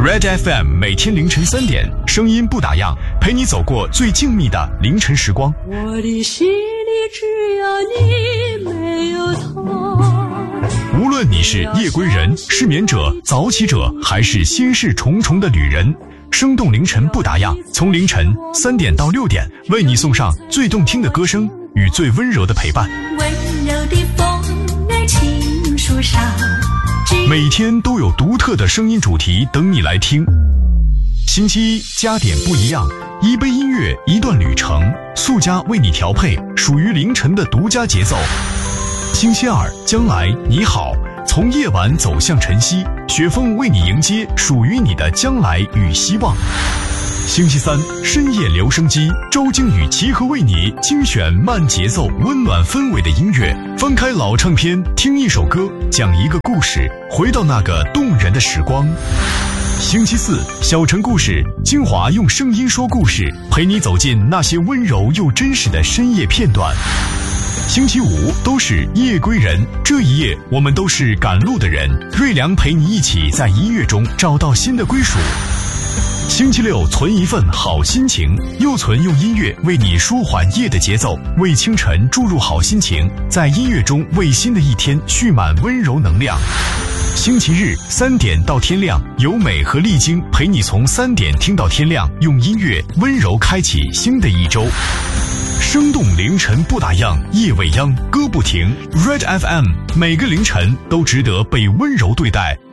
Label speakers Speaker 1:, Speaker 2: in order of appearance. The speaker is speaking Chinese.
Speaker 1: Red FM 每天凌晨3点，声音不打烊，陪你走过最静谧的凌晨时光。
Speaker 2: 我的心里只有你，没有他。
Speaker 1: 无论你是夜归人、失眠者、早起者，还是心事重重的旅人，生动凌晨不打烊，从凌晨3点到6点，为你送上最动听的歌声与最温柔的陪伴。
Speaker 2: 温柔的风儿轻树上，
Speaker 1: 每天都有独特的声音主题等你来听。星期一加点不一样，一杯音乐，一段旅程，速加为你调配属于凌晨的独家节奏。星期二将来你好，从夜晚走向晨曦，雪峰为你迎接属于你的将来与希望。星期三深夜留声机，周京与齐和为你精选慢节奏温暖氛围的音乐，翻开老唱片，听一首歌，讲一个故事，回到那个动人的时光。星期四小城故事，精华用声音说故事，陪你走进那些温柔又真实的深夜片段。星期五都是夜归人，这一夜我们都是赶路的人，瑞良陪你一起在音乐中找到新的归属。星期六存一份好心情，又存用音乐为你舒缓夜的节奏，为清晨注入好心情，在音乐中为新的一天蓄满温柔能量。星期日3点到天亮，由美和丽晶陪你从3点听到天亮，用音乐温柔开启新的一周。生动凌晨不打烊，夜未央歌不停。 Red FM 每个凌晨都值得被温柔对待。